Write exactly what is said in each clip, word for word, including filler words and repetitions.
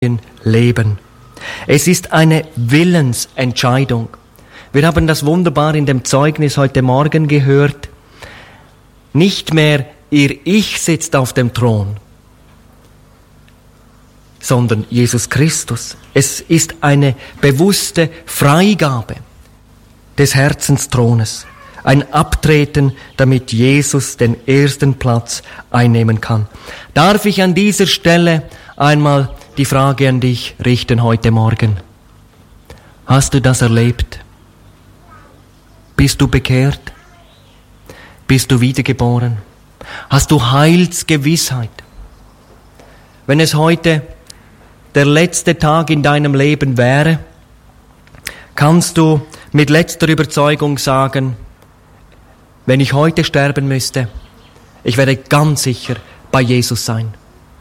Leben. Es ist eine Willensentscheidung. Wir haben das wunderbar in dem Zeugnis heute Morgen gehört. Nicht mehr ihr Ich sitzt auf dem Thron, sondern Jesus Christus. Es ist eine bewusste Freigabe des Herzensthrones. Ein Abtreten, damit Jesus den ersten Platz einnehmen kann. Darf ich an dieser Stelle einmal die Frage an dich richten heute Morgen? Hast du das erlebt? Bist du bekehrt? Bist du wiedergeboren? Hast du Heilsgewissheit? Wenn es heute der letzte Tag in deinem Leben wäre, kannst du mit letzter Überzeugung sagen, wenn ich heute sterben müsste, ich werde ganz sicher bei Jesus sein.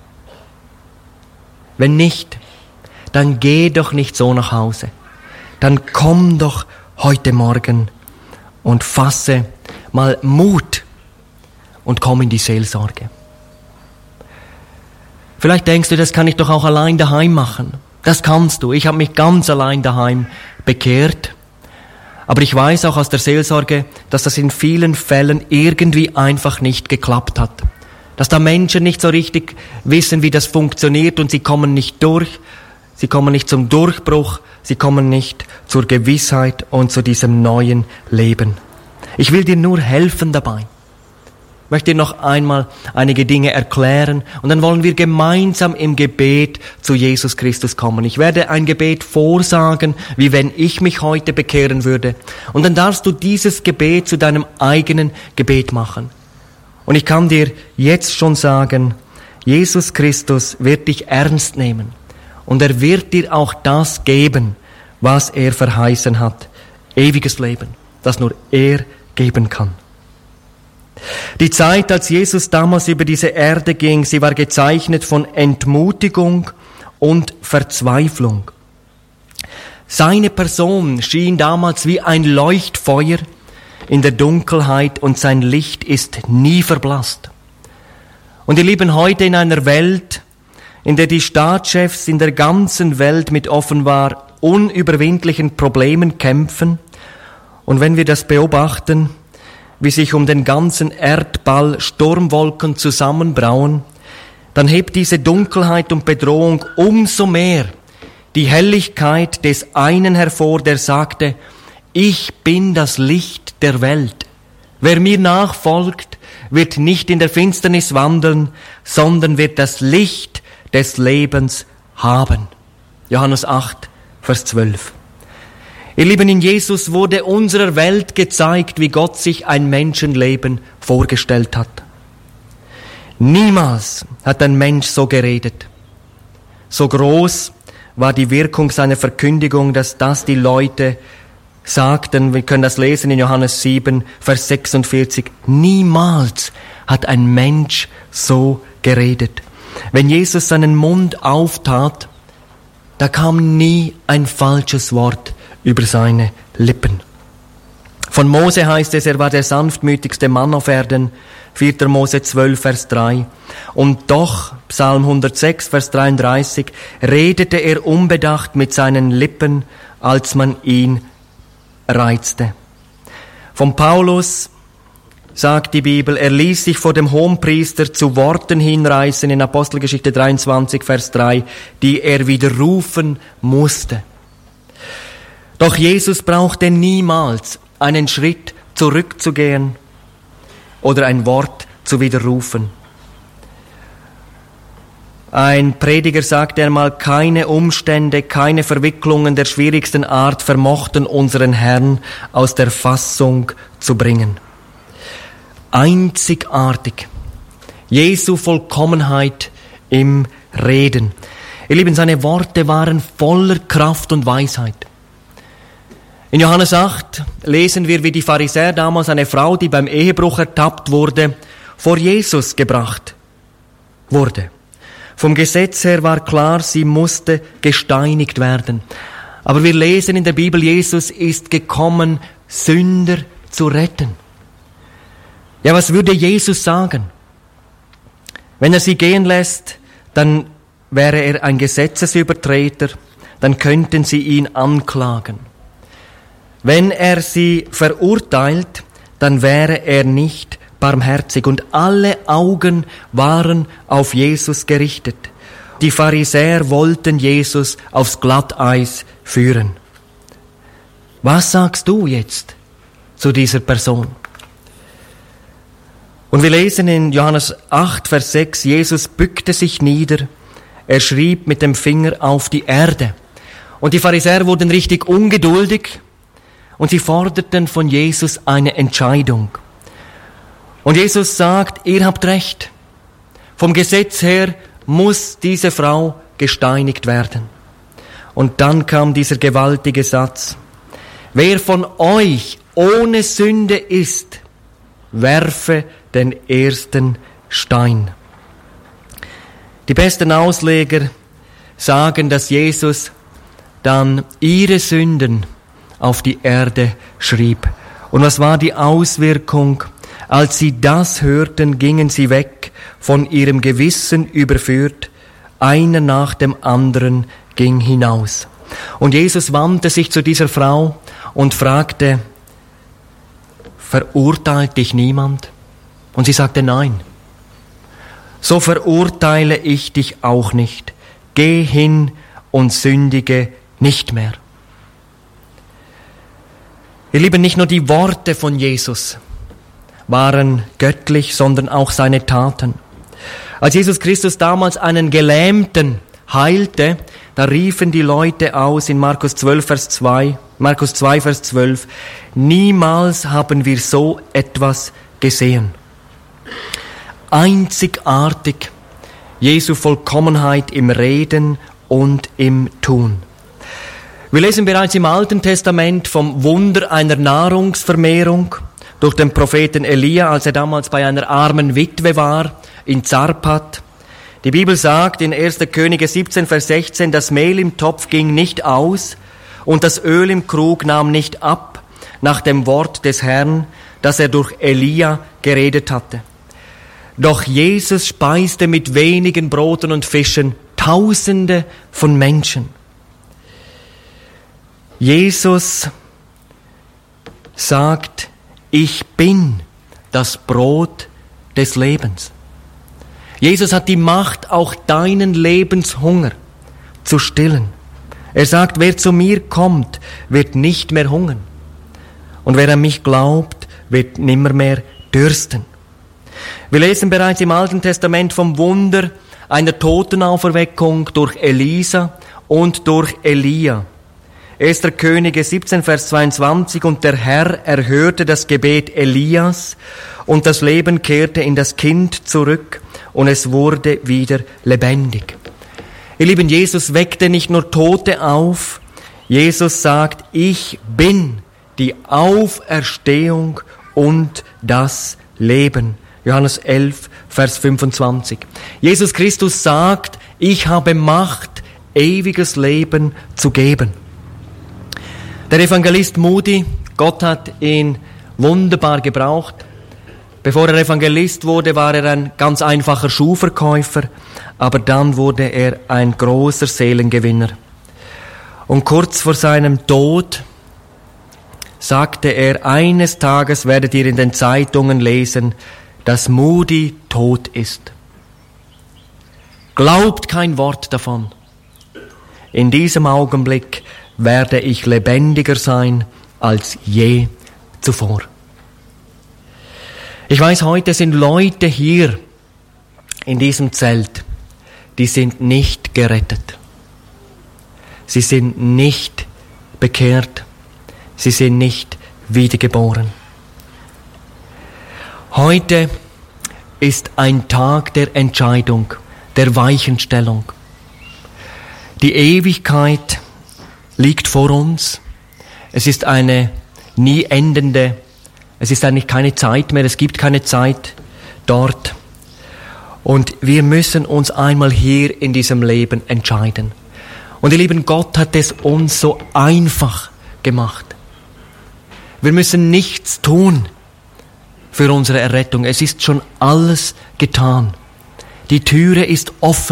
Wenn nicht, dann geh doch nicht so nach Hause. Dann komm doch heute Morgen und fasse mal Mut und komm in die Seelsorge. Vielleicht denkst du, das kann ich doch auch allein daheim machen. Das kannst du. Ich habe mich ganz allein daheim bekehrt. Aber ich weiß auch aus der Seelsorge, dass das in vielen Fällen irgendwie einfach nicht geklappt hat. Dass da Menschen nicht so richtig wissen, wie das funktioniert und sie kommen nicht durch, sie kommen nicht zum Durchbruch, sie kommen nicht zur Gewissheit und zu diesem neuen Leben. Ich will dir nur helfen dabei. Ich möchte dir noch einmal einige Dinge erklären und dann wollen wir gemeinsam im Gebet zu Jesus Christus kommen. Ich werde ein Gebet vorsagen, wie wenn ich mich heute bekehren würde. Und dann darfst du dieses Gebet zu deinem eigenen Gebet machen. Und ich kann dir jetzt schon sagen, Jesus Christus wird dich ernst nehmen. Und er wird dir auch das geben, was er verheißen hat. Ewiges Leben, das nur er geben kann. Die Zeit, als Jesus damals über diese Erde ging, sie war gezeichnet von Entmutigung und Verzweiflung. Seine Person schien damals wie ein Leuchtfeuer in der Dunkelheit und sein Licht ist nie verblasst. Und wir leben heute in einer Welt, in der die Staatschefs in der ganzen Welt mit offenbar unüberwindlichen Problemen kämpfen. Und wenn wir das beobachten, wie sich um den ganzen Erdball Sturmwolken zusammenbrauen, dann hebt diese Dunkelheit und Bedrohung umso mehr die Helligkeit des einen hervor, der sagte, ich bin das Licht der Welt. Wer mir nachfolgt, wird nicht in der Finsternis wandeln, sondern wird das Licht des Lebens haben. Johannes acht, Vers zwölf. Ihr Lieben, in Jesus wurde unserer Welt gezeigt, wie Gott sich ein Menschenleben vorgestellt hat. Niemals hat ein Mensch so geredet. So groß war die Wirkung seiner Verkündigung, dass das die Leute sagten, wir können das lesen in Johannes sieben, Vers sechsundvierzig, niemals hat ein Mensch so geredet. Wenn Jesus seinen Mund auftat, da kam nie ein falsches Wort über seine Lippen. Von Mose heißt es, er war der sanftmütigste Mann auf Erden, vierter Mose zwölf, Vers drei. Und doch, Psalm hundertsechs, Vers dreiunddreißig, redete er unbedacht mit seinen Lippen, als man ihn reizte. Von Paulus sagt die Bibel, er ließ sich vor dem Hohenpriester zu Worten hinreißen in Apostelgeschichte dreiundzwanzig, Vers drei, die er widerrufen musste. Doch Jesus brauchte niemals einen Schritt zurückzugehen oder ein Wort zu widerrufen. Ein Prediger sagte einmal, keine Umstände, keine Verwicklungen der schwierigsten Art vermochten unseren Herrn aus der Fassung zu bringen. Einzigartig. Jesu Vollkommenheit im Reden. Ihr Lieben, seine Worte waren voller Kraft und Weisheit. In Johannes acht lesen wir, wie die Pharisäer damals eine Frau, die beim Ehebruch ertappt wurde, vor Jesus gebracht wurde. Vom Gesetz her war klar, sie musste gesteinigt werden. Aber wir lesen in der Bibel, Jesus ist gekommen, Sünder zu retten. Ja, was würde Jesus sagen? Wenn er sie gehen lässt, dann wäre er ein Gesetzesübertreter, dann könnten sie ihn anklagen. Wenn er sie verurteilt, dann wäre er nicht barmherzig. Und alle Augen waren auf Jesus gerichtet. Die Pharisäer wollten Jesus aufs Glatteis führen. Was sagst du jetzt zu dieser Person? Und wir lesen in Johannes acht, Vers sechs, Jesus bückte sich nieder, er schrieb mit dem Finger auf die Erde. Und die Pharisäer wurden richtig ungeduldig und sie forderten von Jesus eine Entscheidung. Und Jesus sagt, ihr habt recht. Vom Gesetz her muss diese Frau gesteinigt werden. Und dann kam dieser gewaltige Satz. Wer von euch ohne Sünde ist, werfe den ersten Stein. Die besten Ausleger sagen, dass Jesus dann ihre Sünden auf die Erde schrieb. Und was war die Auswirkung? Als sie das hörten, gingen sie weg, von ihrem Gewissen überführt. Einer nach dem anderen ging hinaus. Und Jesus wandte sich zu dieser Frau und fragte, verurteilt dich niemand? Und sie sagte, nein. So verurteile ich dich auch nicht. Geh hin und sündige nicht mehr. Ihr Lieben, nicht nur die Worte von Jesus waren göttlich, sondern auch seine Taten. Als Jesus Christus damals einen Gelähmten heilte, da riefen die Leute aus in Markus zwölf, Vers zwei, Markus zwei, Vers zwölf, niemals haben wir so etwas gesehen. Einzigartig Jesu Vollkommenheit im Reden und im Tun. Wir lesen bereits im Alten Testament vom Wunder einer Nahrungsvermehrung durch den Propheten Elia, als er damals bei einer armen Witwe war, in Zarpat. Die Bibel sagt in erster Könige siebzehn, Vers sechzehn, das Mehl im Topf ging nicht aus und das Öl im Krug nahm nicht ab, nach dem Wort des Herrn, das er durch Elia geredet hatte. Doch Jesus speiste mit wenigen Broten und Fischen Tausende von Menschen. Jesus sagt, ich bin das Brot des Lebens. Jesus hat die Macht, auch deinen Lebenshunger zu stillen. Er sagt, wer zu mir kommt, wird nicht mehr hungern. Und wer an mich glaubt, wird nimmer mehr dürsten. Wir lesen bereits im Alten Testament vom Wunder einer Totenauferweckung durch Elisa und durch Elia. erster Könige siebzehn, Vers zweiundzwanzig, und der Herr erhörte das Gebet Elias und das Leben kehrte in das Kind zurück und es wurde wieder lebendig. Ihr Lieben, Jesus weckte nicht nur Tote auf, Jesus sagt, ich bin die Auferstehung und das Leben. Johannes elf, Vers fünfundzwanzig. Jesus Christus sagt, ich habe Macht, ewiges Leben zu geben. Der Evangelist Moody, Gott hat ihn wunderbar gebraucht. Bevor er Evangelist wurde, war er ein ganz einfacher Schuhverkäufer, aber dann wurde er ein großer Seelengewinner. Und kurz vor seinem Tod sagte er, eines Tages werdet ihr in den Zeitungen lesen, dass Moody tot ist. Glaubt kein Wort davon. In diesem Augenblick werde ich lebendiger sein als je zuvor. Ich weiß, heute sind Leute hier in diesem Zelt, die sind nicht gerettet. Sie sind nicht bekehrt. Sie sind nicht wiedergeboren. Heute ist ein Tag der Entscheidung, der Weichenstellung. Die Ewigkeit liegt vor uns. Es ist eine nie endende, es ist eigentlich keine Zeit mehr, es gibt keine Zeit dort. Und wir müssen uns einmal hier in diesem Leben entscheiden. Und ihr Lieben, Gott hat es uns so einfach gemacht. Wir müssen nichts tun für unsere Errettung. Es ist schon alles getan. Die Türe ist offen.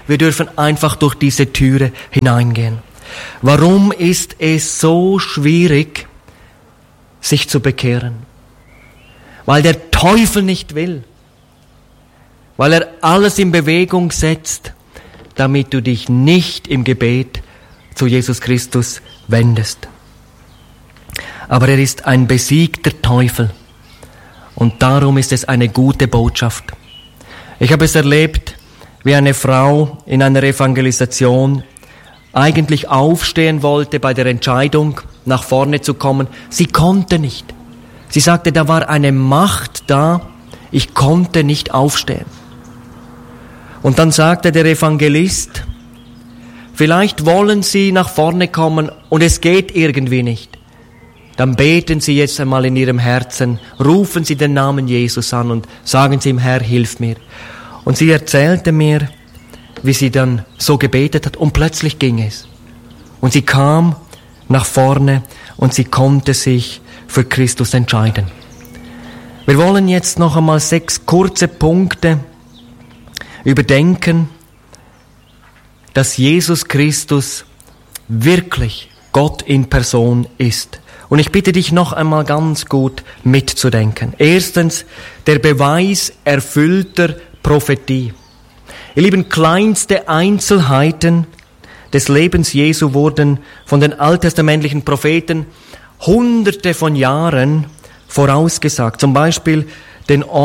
wir dürfen einfach durch diese Türe hineingehen. Warum ist es so schwierig, sich zu bekehren? Weil der Teufel nicht will. Weil er alles in Bewegung setzt, damit du dich nicht im Gebet zu Jesus Christus wendest. Aber er ist ein besiegter Teufel. Und darum ist es eine gute Botschaft. Ich habe es erlebt, wie eine Frau in einer Evangelisation eigentlich aufstehen wollte bei der Entscheidung, nach vorne zu kommen. Sie konnte nicht. Sie sagte, da war eine Macht da, ich konnte nicht aufstehen. Und dann sagte der Evangelist, vielleicht wollen Sie nach vorne kommen und es geht irgendwie nicht. Dann beten Sie jetzt einmal in Ihrem Herzen, rufen Sie den Namen Jesus an und sagen Sie ihm, Herr, hilf mir. Und sie erzählte mir, wie sie dann so gebetet hat und plötzlich ging es. Und sie kam nach vorne und sie konnte sich für Christus entscheiden. Wir wollen jetzt noch einmal sechs kurze Punkte überdenken, dass Jesus Christus wirklich Gott in Person ist. Und ich bitte dich noch einmal ganz gut mitzudenken. Erstens, der Beweis erfüllter Prophetie. Ihr Lieben, kleinste Einzelheiten des Lebens Jesu wurden von den alttestamentlichen Propheten hunderte von Jahren vorausgesagt. Zum Beispiel den